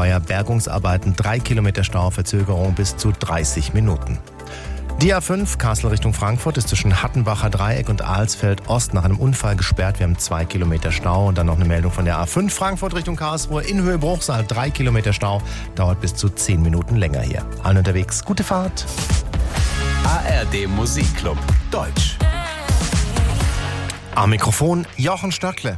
Weiher Bergungsarbeiten, 3 Kilometer Stau, Verzögerung bis zu 30 Minuten. Die A5 Kassel Richtung Frankfurt ist zwischen Hattenbacher Dreieck und Alsfeld Ost nach einem Unfall gesperrt. Wir haben 2 Kilometer Stau und dann noch eine Meldung von der A5 Frankfurt Richtung Karlsruhe in Höhe Bruchsal. 3 Kilometer Stau, dauert bis zu 10 Minuten länger hier. Allen unterwegs, gute Fahrt. ARD Musikclub Deutsch. Am Mikrofon Jochen Stöckle.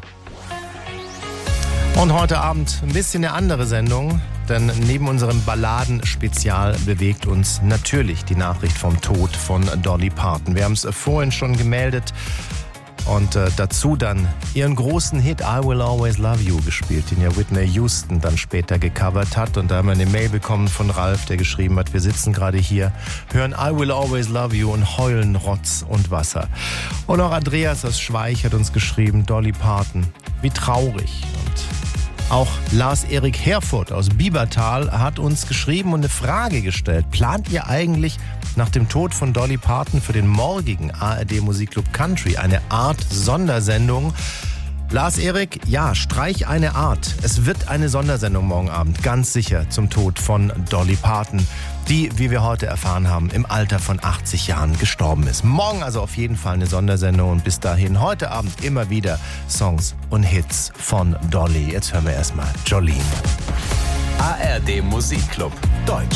Und heute Abend ein bisschen eine andere Sendung, denn neben unserem Balladen-Spezial bewegt uns natürlich die Nachricht vom Tod von Dolly Parton. Wir haben es vorhin schon gemeldet und dazu dann ihren großen Hit I Will Always Love You gespielt, den ja Whitney Houston dann später gecovert hat. Und da haben wir eine Mail bekommen von Ralf, der geschrieben hat, wir sitzen gerade hier, hören I Will Always Love You und heulen Rotz und Wasser. Und auch Andreas aus Schweich hat uns geschrieben, Dolly Parton, wie traurig. Und auch Lars-Erik Herfurth aus Biebertal hat uns geschrieben und eine Frage gestellt. Plant ihr eigentlich nach dem Tod von Dolly Parton für den morgigen ARD Musikclub Country eine Art Sondersendung? Lars-Erik, ja, streich eine Art. Es wird eine Sondersendung morgen Abend, ganz sicher, zum Tod von Dolly Parton, die, wie wir heute erfahren haben, im Alter von 80 Jahren gestorben ist. Morgen also auf jeden Fall eine Sondersendung und bis dahin heute Abend immer wieder Songs und Hits von Dolly. Jetzt hören wir erstmal Jolene. ARD Musikclub Deutsch.